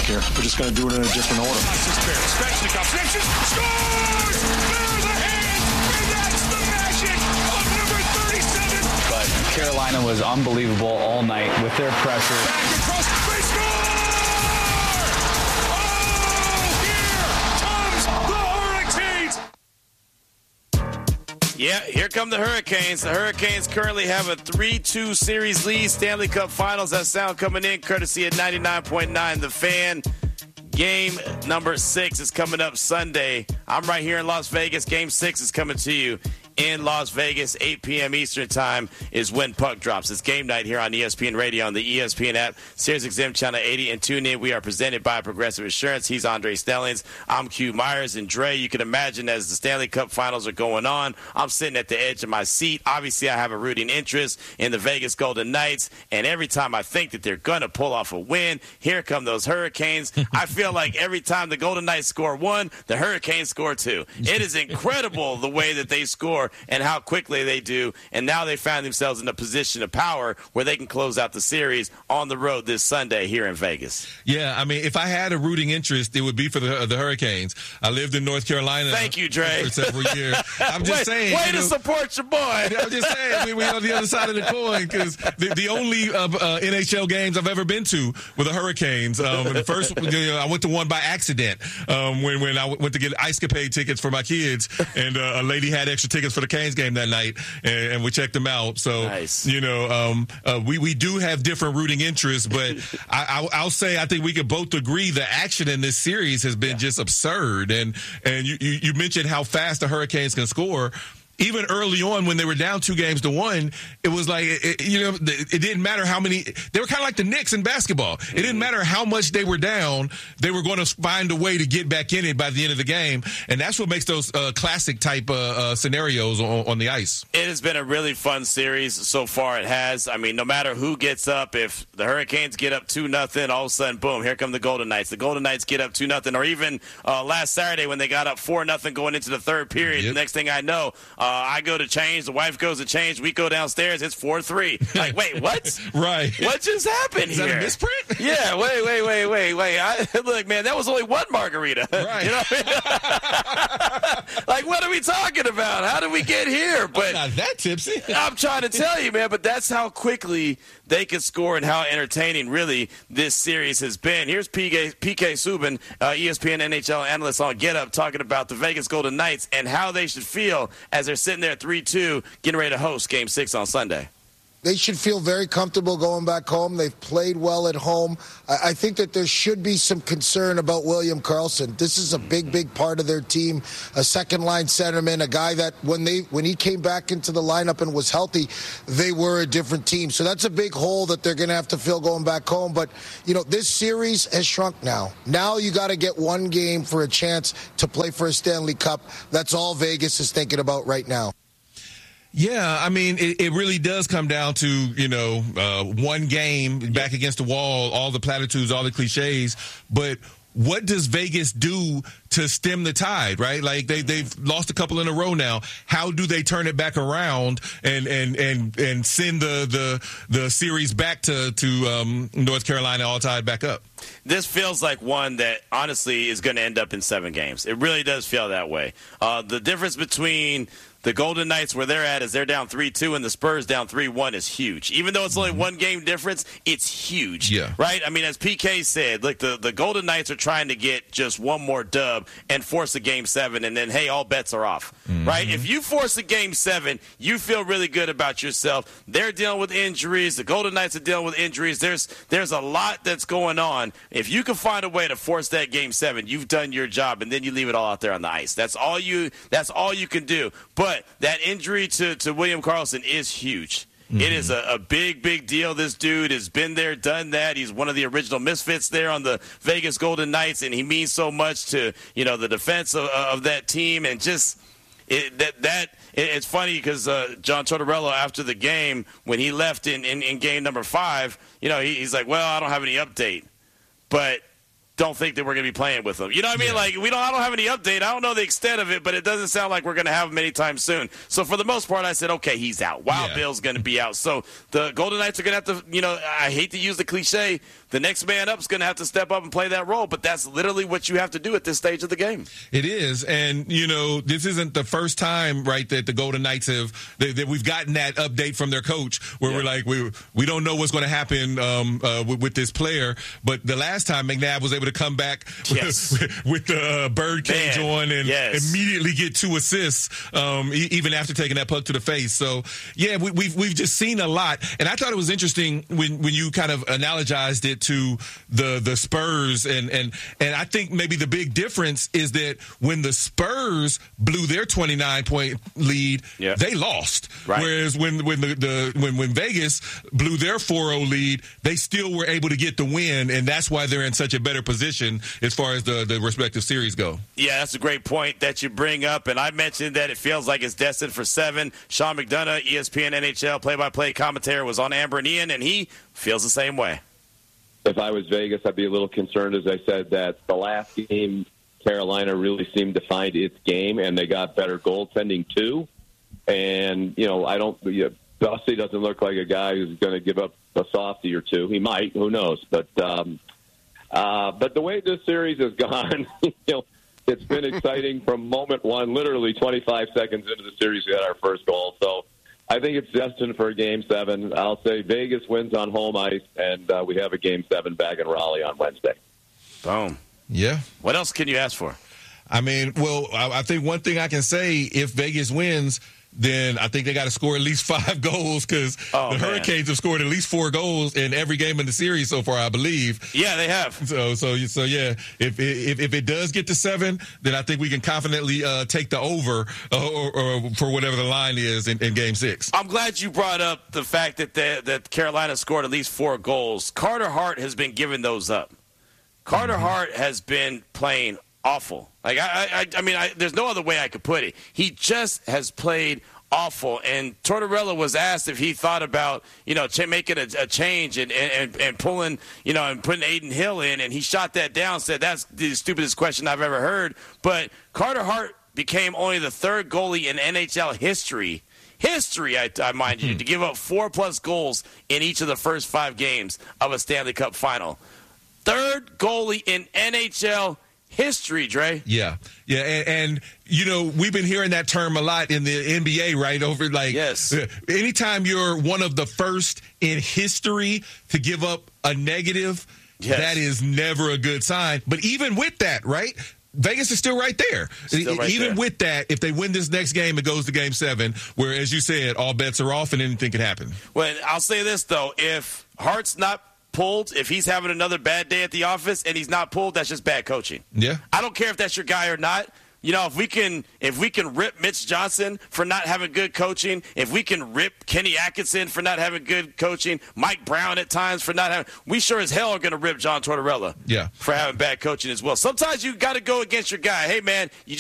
clock here. We're just going to do it in a different order. Svechnikov scores! There are the hands, and that's the magic of number 37. But Carolina was unbelievable all night with their pressure. Back across, they score! Oh, here comes the Hurricanes! Yeah, here come the Hurricanes. The Hurricanes currently have a 3-2 series lead. Stanley Cup Finals. That sound coming in courtesy of 99.9 The Fan. Game number 6 is coming up Sunday. I'm right here in Las Vegas. Game 6 is coming to you in Las Vegas. 8 p.m. Eastern time is when puck drops. It's game night here on ESPN Radio, on the ESPN app, Sirius XM Channel 80, and tune in. We are presented by Progressive Insurance. He's Andre Stellings. I'm Q Myers. And Dre, you can imagine as the Stanley Cup Finals are going on, I'm sitting at the edge of my seat. Obviously, I have a rooting interest in the Vegas Golden Knights, and every time I think that they're going to pull off a win, here come those Hurricanes. I feel like every time the Golden Knights score 1, the Hurricanes score 2. It is incredible the way that they score and how quickly they do, and now they found themselves in a position of power where they can close out the series on the road this Sunday here in Vegas. Yeah, I mean, if I had a rooting interest, it would be for the Hurricanes. I lived in North Carolina. Thank you, Dre. For several years. I'm just saying. Way to support your boy. I'm just saying, we're on the other side of the coin, because the only NHL games I've ever been to were the Hurricanes. The first, I went to one by accident when I went to get Ice Capade tickets for my kids, and a lady had extra tickets for the Canes game that night, and we checked them out. So, nice. We do have different rooting interests, but I'll say I think we could both agree the action in this series has been just absurd. And you mentioned how fast the Hurricanes can score. Even early on, when they were down 2-1, it was like, it didn't matter how many. They were kind of like the Knicks in basketball. It didn't matter how much they were down. They were going to find a way to get back in it by the end of the game. And that's what makes those classic type scenarios on the ice. It has been a really fun series so far. It has. I mean, no matter who gets up, if the Hurricanes get up 2-0, all of a sudden, boom, here come the Golden Knights. The Golden Knights get up 2-0. Or even last Saturday when they got up 4-0 going into the third period. Yep. The next thing I know, I go to change, the wife goes to change, we go downstairs, it's 4-3. Like, wait, what? Right. What just happened Is here? that a misprint? Yeah, wait. Look, man, that was only one margarita. Right. You know what I mean? Like, what are we talking about? How did we get here? But I'm not that tipsy. I'm trying to tell you, man, but that's how quickly they can score and how entertaining, really, this series has been. Here's PK Subban, ESPN NHL analyst on Get Up, talking about the Vegas Golden Knights and how they should feel as they're sitting there 3-2, getting ready to host Game 6 on Sunday. They should feel very comfortable going back home. They've played well at home. I think that there should be some concern about William Karlsson. This is a big part of their team, a second-line centerman, a guy that when he came back into the lineup and was healthy, they were a different team. So that's a big hole that they're going to have to fill going back home. But, this series has shrunk now. Now you got to get one game for a chance to play for a Stanley Cup. That's all Vegas is thinking about right now. Yeah, I mean, it really does come down to, one game back against the wall, all the platitudes, all the cliches. But what does Vegas do to stem the tide, right? Like they've lost a couple in a row now. How do they turn it back around and send the series back to North Carolina all tied back up? This feels like one that honestly is going to end up in 7 games. It really does feel that way. The difference between the Golden Knights, where they're at, is they're down 3-2, and the Spurs down 3-1 is huge. Even though it's only one game difference, it's huge. Yeah. Right? I mean, as PK said, look, the Golden Knights are trying to get just one more dub and force a Game 7, and then, hey, all bets are off. Mm-hmm. Right? If you force a Game 7, you feel really good about yourself. They're dealing with injuries. The Golden Knights are dealing with injuries. There's a lot that's going on. If you can find a way to force that Game 7, you've done your job, and then you leave it all out there on the ice. That's all you can do. But that injury to William Karlsson is huge. Mm-hmm. It is a big deal. This dude has been there, done that. He's one of the original misfits there on the Vegas Golden Knights, and he means so much to the defense of that team. And just it's funny because John Tortorella, after the game, when he left in game number 5, he's like, well, I don't have any update. But don't think that we're going to be playing with him. You know what I mean? Yeah. Like, I don't have any update. I don't know the extent of it, but it doesn't sound like we're going to have him anytime soon. So for the most part, I said, okay, he's out. Wild Bill's going to be out. So the Golden Knights are going to have to, I hate to use the cliche, the next man up is going to have to step up and play that role, but that's literally what you have to do at this stage of the game. It is, and this isn't the first time, right, that the Golden Knights that we've gotten that update from their coach where we're like, we don't know what's going to happen with this player. But the last time McNabb was able to come back with the bird cage on and immediately get 2 assists, even after taking that puck to the face. So yeah, we've just seen a lot, and I thought it was interesting when you kind of analogized it to the Spurs, and I think maybe the big difference is that when the Spurs blew their 29-point lead, they lost. Right. Whereas when Vegas blew their 4-0 lead, they still were able to get the win, and that's why they're in such a better position as far as the respective series go. Yeah, that's a great point that you bring up, and I mentioned that it feels like it's destined for 7. Sean McDonough, ESPN NHL play-by-play commentator, was on Amber and Ian, and he feels the same way. If I was Vegas, I'd be a little concerned, as I said, that the last game, Carolina really seemed to find its game, and they got better goaltending too. And, Dusty doesn't look like a guy who's going to give up a softie or two. He might, who knows? But the way this series has gone, it's been exciting from moment one. Literally 25 seconds into the series, we had our first goal. So I think it's destined for a Game 7. I'll say Vegas wins on home ice, and we have a Game 7 back in Raleigh on Wednesday. Boom. Yeah. What else can you ask for? I mean, I think one thing I can say, if Vegas wins, then I think they got to score at least 5 goals, because the Hurricanes have scored at least 4 goals in every game in the series so far, I believe. Yeah, they have. So yeah, if it does get to 7, then I think we can confidently take the over or for whatever the line is in Game 6. I'm glad you brought up the fact that Carolina scored at least 4 goals. Carter Hart has been giving those up. Carter Hart has been playing awful. Like I mean, there's no other way I could put it. He just has played awful. And Tortorella was asked if he thought about making a change and pulling and putting Aiden Hill in, and he shot that down. Said that's the stupidest question I've ever heard. But Carter Hart became only the 3rd goalie in NHL history, I mind you, to give up 4+ goals in each of the first 5 games of a Stanley Cup final. 3rd goalie in NHL history, Dre. Yeah. And we've been hearing that term a lot in the NBA, right? Over anytime you're one of the first in history to give up a negative, that is never a good sign. But even with that, right? Vegas is still right there. Even with that, if they win this next game, it goes to Game 7, where, as you said, all bets are off and anything can happen. Well, I'll say this, though. If Hart's not pulled, if he's having another bad day at the office and he's not pulled, that's just bad coaching. Yeah. I don't care if that's your guy or not. If we can rip Mitch Johnson for not having good coaching, if we can rip Kenny Atkinson for not having good coaching, Mike Brown at times for not having, we sure as hell are going to rip John Tortorella for having bad coaching as well. Sometimes you got to go against your guy. Hey man, you